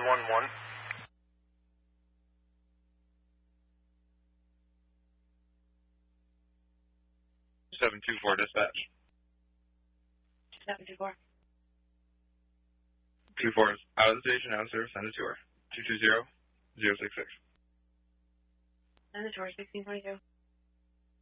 311. 724 dispatch. 724. 24 is out of the station, out of service, send it to her. 220-066. Send it to her, 1622.